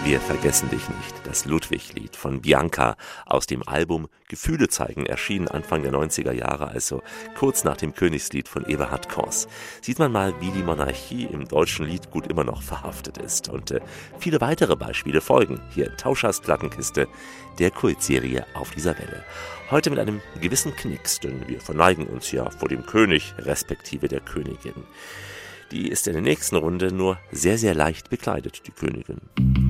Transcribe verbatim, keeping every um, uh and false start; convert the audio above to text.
Wir vergessen dich nicht, das Ludwig-Lied von Bianca aus dem Album Gefühle zeigen, erschien Anfang der neunziger Jahre, also kurz nach dem Königslied von Eberhard Kors. Sieht man mal, wie die Monarchie im deutschen Liedgut immer noch verhaftet ist. Und äh, viele weitere Beispiele folgen hier in Tauschers Plattenkiste, der Kultserie Auf dieser Welle. Heute mit einem gewissen Knicks, denn wir verneigen uns ja vor dem König respektive der Königin. Die ist in der nächsten Runde nur sehr, sehr leicht bekleidet, die Königin.